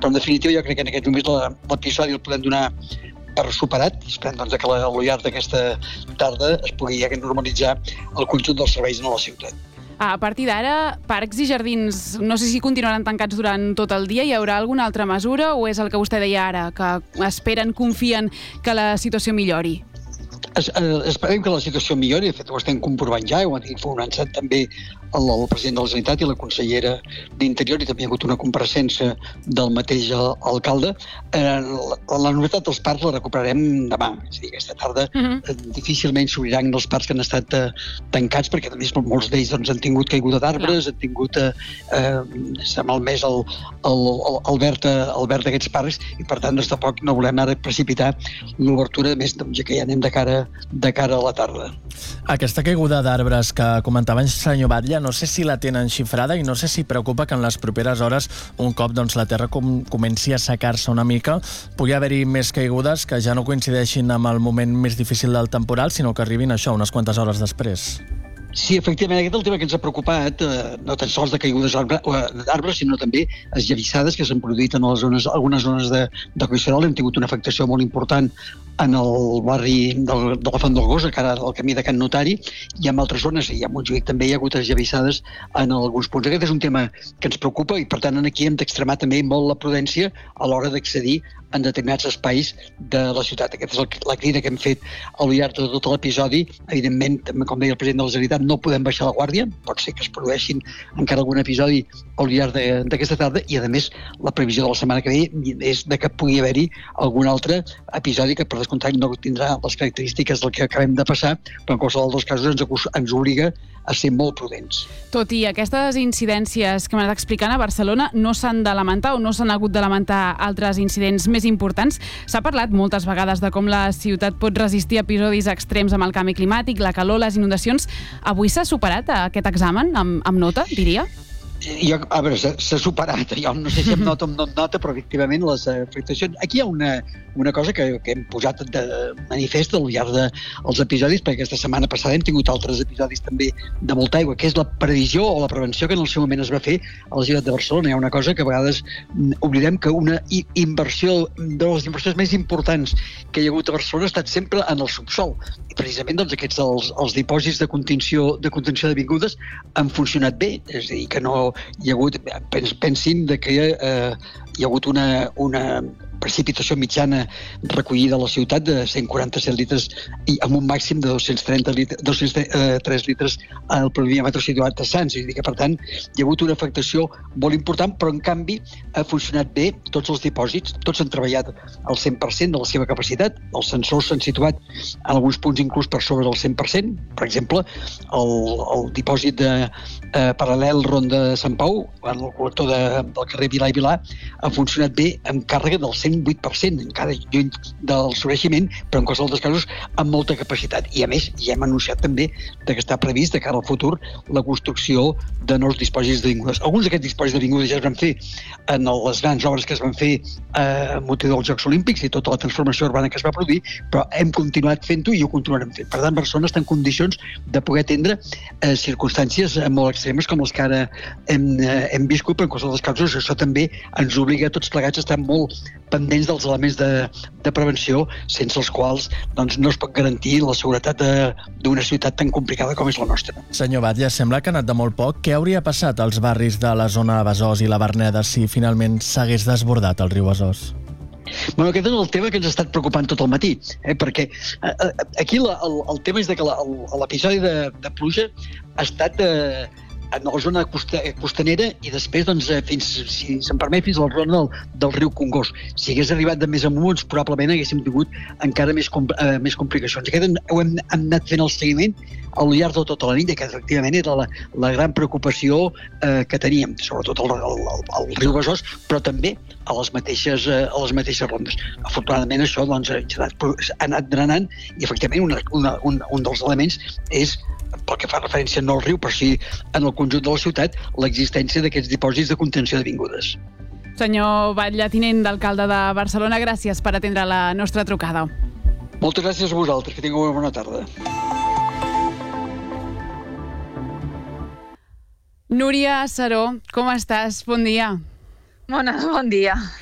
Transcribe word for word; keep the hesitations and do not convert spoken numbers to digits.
però en definitiva jo crec que en aquest moment l'episodi el podem donar per superat, i esperem doncs, que al llarg d'aquesta tarda es pugui ja normalitzar el conjunt dels serveis en la ciutat. A partir d'ara, parcs i jardins, no sé si continuaran tancats durant tot el dia, hi haurà alguna altra mesura o és el que vostè deia ara, que esperen, confien que la situació millori? Es, eh, esperem que la situació millori, de fet ho estem comprovant ja, ho han informat també el, el president de la Generalitat i la consellera d'Interior, i també hi ha hagut una compareixença del mateix alcalde. Eh, la, la novetat dels parcs la recuperarem demà, és a dir, aquesta tarda uh-huh. eh, difícilment s'obriran els parcs que han estat eh, tancats, perquè també molts d'ells doncs, han tingut caiguda d'arbres, han tingut eh, eh, s'ha malmès el, el, el, el verd, el verd d'aquests parcs, i per tant doncs, tampoc no volem ara precipitar l'obertura, més doncs, ja que ja anem de cara de cara a la tarda. Aquesta caiguda d'arbres que comentava el senyor Batlle, no sé si la tenen xifrada i no sé si preocupa que en les properes hores, un cop doncs, la terra com, comenci a assecar-se una mica, pugui haver-hi més caigudes que ja no coincideixin amb el moment més difícil del temporal, sinó que arribin això unes quantes hores després. Sí, efectivament, aquest és el tema que ens ha preocupat, eh, no tan sols de caigudes d'arbres, sinó també esllavissades que s'han produït en les zones, algunes zones de, de Collserola. Hem tingut una afectació molt important en el barri del, de la Font del Gos, a cara al camí de Can Notari, i en altres zones, i a Montjuïc també hi ha hagut esllavissades en alguns punts. Aquest és un tema que ens preocupa i, per tant, aquí hem d'extremar també molt la prudència a l'hora d'accedir en determinats espais de la ciutat. Aquesta és el, la crida que hem fet al llarg de tot l'episodi. Evidentment, com deia el president de la Generalitat, no podem baixar la guàrdia, pot ser que es produeixin encara algun episodi al llarg d'aquesta tarda, i a més la previsió de la setmana que ve és de que pugui haver-hi algun altre episodi que per descomptat no tindrà les característiques del que acabem de passar, però en qualsevol dels casos ens, ens obliga a ser molt prudents. Tot i aquestes incidències que m'ha anat explicant a Barcelona, no s'han de lamentar o no s'han hagut de lamentar altres incidents més importants. S'ha parlat moltes vegades de com la ciutat pot resistir episodis extrems amb el canvi climàtic, la calor, les inundacions. Avui s'ha superat aquest examen amb, amb nota, diria? Jo, a veure, s'ha superat, jo no sé si em nota o no em nota, però efectivament les afectacions... Aquí hi ha una, una cosa que, que hem posat de manifest al llarg dels episodis, perquè aquesta setmana passada hem tingut altres episodis també de molta aigua, que és la previsió o la prevenció que en el seu moment es va fer a la ciutat de Barcelona. Hi ha una cosa que a vegades oblidem, que una inversió, de les inversions més importants que hi ha hagut a Barcelona ha estat sempre en el subsol. I precisament doncs, aquests, els, els dipòsits de contenció de contenció d'avingudes han funcionat bé, és a dir, que no hi ha hagut, pensin de que eh, hi ha hagut una, una precipitació mitjana recollida a la ciutat de cent quaranta-set litres i amb un màxim de dos-cents trenta litres, dos-cents tres litres al pluviometre situat a Sants. És a dir, que per tant hi ha hagut una afectació molt important, però en canvi ha funcionat bé tots els dipòsits, tots han treballat al cent per cent de la seva capacitat, els sensors s'han situat en alguns punts inclús per sobre del cent per cent, per exemple, el, el dipòsit de eh, paral·lel Ronda de Sant Pau, en el col·lector de, del carrer Vilà i Vilà, ha funcionat bé amb càrrega del cent vuit per cent, encara lluny del sobreiximent, però en qualsevol dels casos amb molta capacitat. I a més, ja hem anunciat també que està previst de cara al futur la construcció de nous dipòsits d'avingudes. Alguns d'aquests dipòsits d'avingudes ja es van fer en les grans obres que es van fer a motiu dels Jocs Olímpics i tota la transformació urbana que es va produir, però hem continuat fent-ho i ho continuarem fent. Per tant, Barcelona està en condicions de poder atendre eh, circumstàncies molt extremes com les que ara hem, eh, hem viscut, però en qualsevol dels casos això també ens obliga a tots plegats a estar molt pendents dels elements de, de prevenció, sense els quals doncs, no es pot garantir la seguretat d'una ciutat tan complicada com és la nostra. Senyor Batlle, sembla que ha anat de molt poc. Què hauria passat als barris de la zona de Besòs i la Verneda si finalment s'hagués desbordat el riu Besòs? Bueno, aquest és el tema que ens ha estat preocupant tot el matí, eh? perquè eh, aquí la, el, el tema és de que l'episodi de, de pluja ha estat eh, en la zona costanera i després, doncs, fins, si se'm permet, fins a la zona del, del riu Congost. Si hagués arribat de més amunt, probablement haguéssim tingut encara més, eh, més complicacions. Aquest ho hem, hem anat fent el seguiment al llarg de tota la nit, que efectivament era la, la gran preocupació eh, que teníem, sobretot al, al, al riu Besòs, però també a les mateixes, eh, a les mateixes rondes. Afortunadament això doncs, ha anat drenant i efectivament una, una, un, un dels elements és, pel que fa referència no al riu, però sí en el conjunt de la ciutat, l'existència d'aquests dipòsits de contenció d'avingudes. Senyor Batlle, tinent d'alcalde de Barcelona, gràcies per atendre la nostra trucada. Moltes gràcies a vosaltres, que tingueu una bona tarda. Núria Seró, com estàs? Bon dia. Bona, bon dia.